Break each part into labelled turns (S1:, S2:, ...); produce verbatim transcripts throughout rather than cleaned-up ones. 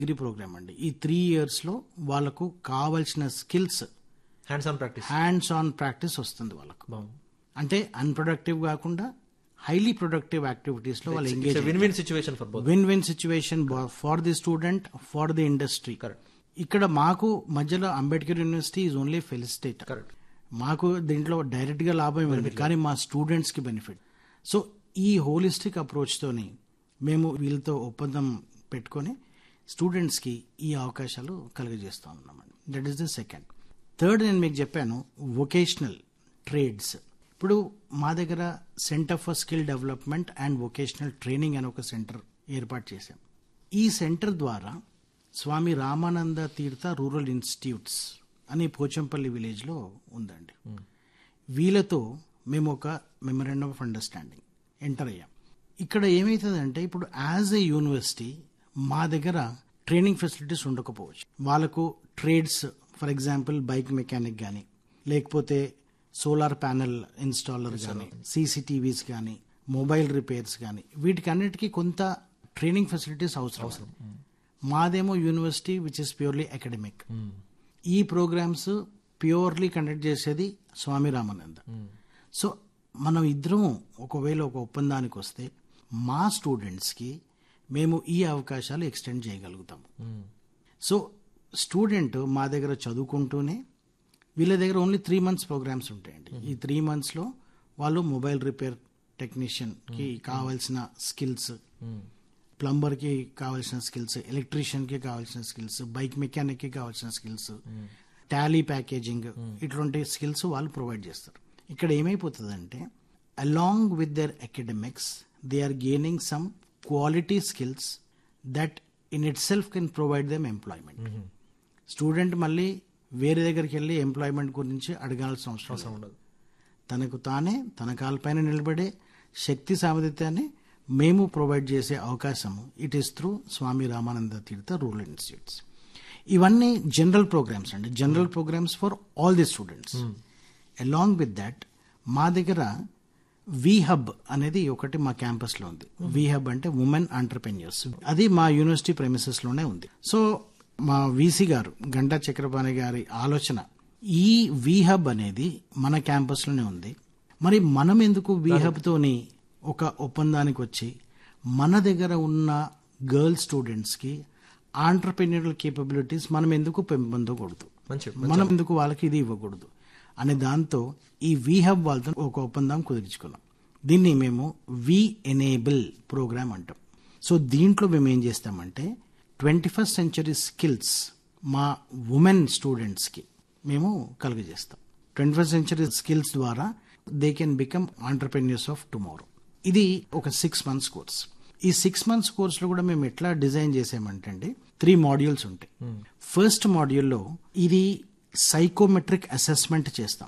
S1: Degree programme అండి. ఈ three years లో వాళ్ళకు కావాల్సిన skills,
S2: hands on practice
S1: hands on practice వస్తుంది వాళ్ళకు.
S2: బాగుంది.
S1: అంటే అన్ప్రొడక్టివ్ కాకుండా హైలీ ప్రొడక్టివ్ యాక్టివిటీస్ లో వాళ్ళు engage.
S2: Win win situation for both.
S1: Win win situation for the student, for the industry.
S2: Correct.
S1: ఇక్కడ మాకు మధ్యలో Ambedkar university is only felicitate.
S2: Correct.
S1: మాకు దీంట్లో డైరెక్ట్ గా లాభం ఏమి, కానీ మా స్టూడెంట్స్ కి బెనిఫిట్. సో ఈ హోలిస్టిక్ అప్రోచ్ తోని మేము వీళ్ళతో ఒప్పందం పెట్టుకొని స్టూడెంట్స్ కి ఈ అవకాశాలు కలుగజేస్తా ఉన్నామండి. That is the second. Third, నేను మీకు చెప్పాను వొకేషనల్ ట్రేడ్స్. ఇప్పుడు మా దగ్గర centre for skill development and vocational training అని ఒక సెంటర్ ఏర్పాటు చేశాం. ఈ సెంటర్ ద్వారా స్వామి రామానంద తీర్థ రూరల్ ఇన్స్టిట్యూట్స్ అని పోచంపల్లి విలేజ్ లో ఉందండి. వీళ్ళతో మేము ఒక మెమరాండం ఆఫ్ అండర్స్టాండింగ్ ఎంటర్ అయ్యాం. ఇక్కడ ఏమవుతుందంటే ఇప్పుడు యాజ్ ఏ యూనివర్సిటీ మా దగ్గర ట్రైనింగ్ ఫెసిలిటీస్ ఉండకపోవచ్చు. వాళ్ళకు trades, for example bike mechanic కానీ, లేకపోతే సోలార్ ప్యానెల్ ఇన్స్టాలర్ కానీ, సీసీటీవీస్ కానీ, మొబైల్ రిపేర్స్ కానీ, వీటికి అన్నిటికీ కొంత ట్రైనింగ్ ఫెసిలిటీస్ అవసరం. మాదేమో university which is purely academic. ఈ ప్రోగ్రామ్స్ ప్యూర్లీ కండక్ట్ చేసేది స్వామి రామానంద. సో మనం ఇద్దరం ఒకవేళ ఒక ఒప్పందానికి వస్తే మా స్టూడెంట్స్కి మేము ఈ అవకాశాలు ఎక్స్టెండ్ చేయగలుగుతాము. సో స్టూడెంట్ మా దగ్గర చదువుకుంటూనే వీళ్ళ దగ్గర ఓన్లీ త్రీ మంత్స్ ప్రోగ్రామ్స్ ఉంటాయండి. ఈ త్రీ మంత్స్లో వాళ్ళు మొబైల్ రిపేర్ టెక్నీషియన్కి కావాల్సిన స్కిల్స్, ప్లంబర్కి కావాల్సిన స్కిల్స్, ఎలక్ట్రీషియన్కి కావాల్సిన స్కిల్స్, బైక్ మెకానిక్కి కావాల్సిన స్కిల్స్, టాలీ ప్యాకేజింగ్, ఇటువంటి స్కిల్స్ వాళ్ళు ప్రొవైడ్ చేస్తారు. ఇక్కడ ఏమైపోతుందంటే along with their academics they are gaining some quality skills that in it self can provide them employment. Student మళ్ళీ వేరే దగ్గరికి వెళ్ళి ఎంప్లాయ్మెంట్ గురించి అడగాల్సిన అవసరం ఉండదు. తనకు తానే తన కాళ్ళపైన నిలబడే శక్తి సామర్థ్యాన్ని మేము ప్రొవైడ్ చేసే అవకాశం it is through Swamy Ramananda Tirtha rural institutes. ఇవన్నీ జనరల్ ప్రోగ్రామ్స్ అండి, general programmes for all the students. Along with that మా దగ్గర వి హబ్ అనేది ఒకటి మా క్యాంపస్ లో ఉంది. వి హబ్ అంటే ఉమెన్ ఆంటర్ప్రెన్యూర్స్. అది మా యూనివర్సిటీ ప్రెమిసెస్ లోనే ఉంది. సో మా వీసీ గారు గంటా చక్రపాణి గారి ఆలోచన, ఈ వి హబ్ అనేది మన క్యాంపస్ లోనే ఉంది. మరి మనం ఎందుకు వి హబ్ తోని ఒక ఒప్పందానికి వచ్చి మన దగ్గర ఉన్న గర్ల్ స్టూడెంట్స్ కి ఆంటర్ప్రెన్యూరల్ కేపబిలిటీస్ మనం ఎందుకు పెంపొందకూడదు, మనం ఎందుకు వాళ్ళకి ఇది ఇవ్వకూడదు అనే దాంతో ఈ వి హబ్ వాళ్ళతో ఒక ఒప్పందం కుదుర్చుకున్నాం. దీన్ని మేము వి ఎనేబుల్ ప్రోగ్రామ్ అంటాం. సో దీంట్లో మేము ఏం చేస్తామంటే ట్వంటీ ఫస్ట్ సెంచరీ స్కిల్స్ మా ఉమెన్ స్టూడెంట్స్కి మేము కలుగజేస్తాం. ట్వంటీ ఫస్ట్ సెంచరీ స్కిల్స్ ద్వారా they can become entrepreneurs of tomorrow. ఇది ఒక సిక్స్ మంత్స్ కోర్స్. ఈ సిక్స్ మంత్స్ కోర్సులో కూడా మేము ఎట్లా డిజైన్ చేసామంటే అండి త్రీ మాడ్యూల్స్ ఉంటాయి. ఫస్ట్ మాడ్యూల్లో ఇది సైకోమెట్రిక్ అసెస్మెంట్ చేస్తాం.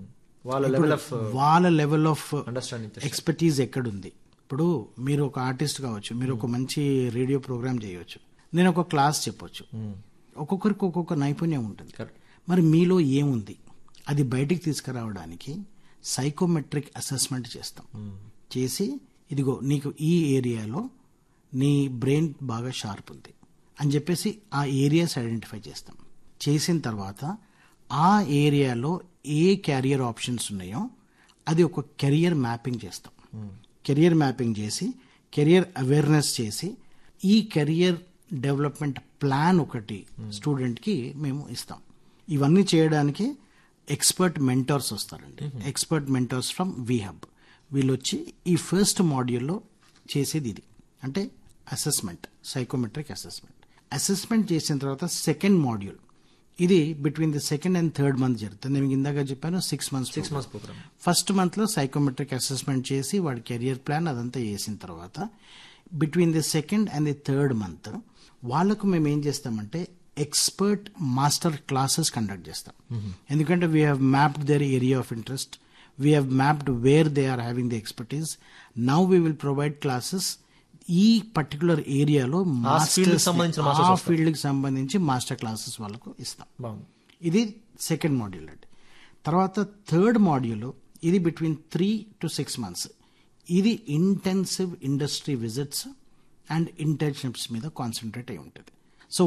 S1: వాళ్ళ లెవెల్ ఆఫ్ ఎక్స్పర్టీజ్ ఎక్కడుంది. ఇప్పుడు మీరు ఒక ఆర్టిస్ట్ కావచ్చు, మీరు ఒక మంచి రేడియో ప్రోగ్రామ్ చేయవచ్చు, నేను ఒక క్లాస్ చెప్పొచ్చు, ఒక్కొక్కరికి ఒక్కొక్క నైపుణ్యం ఉంటుంది. మరి మీలో ఏముంది అది బయటికి తీసుకురావడానికి సైకోమెట్రిక్ అసెస్మెంట్ చేస్తాం. చేసి ఇదిగో నీకు ఈ ఏరియాలో నీ బ్రెయిన్ బాగా షార్ప్ ఉంది అని చెప్పేసి ఆ ఏరియాస్ ఐడెంటిఫై చేస్తాం. చేసిన తర్వాత ఆ ఏరియాలో ఏ కెరియర్ ఆప్షన్స్ ఉన్నాయో అది ఒక కెరియర్ మ్యాపింగ్ చేస్తాం. కెరియర్ మ్యాపింగ్ చేసి కెరియర్ అవేర్నెస్ చేసి ఈ కెరియర్ డెవలప్మెంట్ ప్లాన్ ఒకటి స్టూడెంట్కి మేము ఇస్తాం. ఇవన్నీ చేయడానికి ఎక్స్పర్ట్ మెంటర్స్ వస్తారండి. Expert mentors from we hub వీళ్ళు వచ్చి ఈ ఫస్ట్ మాడ్యూల్లో చేసేది ఇది అంటే అసెస్మెంట్, సైకోమెట్రిక్ అసెస్మెంట్. అసెస్మెంట్ చేసిన తర్వాత సెకండ్ మాడ్యూల్ ఇది between the second and third month జరుగుతుంది. నేను ఇందాక చెప్పాను six months six months programme. First month లో సైకోమెట్రిక్ అసెస్మెంట్ చేసి వాడి కెరియర్ ప్లాన్ అదంతా చేసిన తర్వాత between the second and the third month వాళ్ళకు మేము ఏం చేస్తామంటే ఎక్స్పర్ట్ మాస్టర్ క్లాసెస్ కండక్ట్ చేస్తాం. ఎందుకంటే we have mapped there area of interest, we have mapped where they are having the expertise. Now we will provide classes ఈ particular ఏరియాలో ఆ field కి సంబంధించి మాస్టర్ క్లాసెస్ వాళ్ళకు ఇస్తాం. ఇది సెకండ్ మాడ్యూల్ అండి. తర్వాత థర్డ్ మాడ్యూల్ ఇది between three to six months ఇది intensive industry visits and internships మీద కాన్సన్ట్రేట్ అయి ఉంటుంది.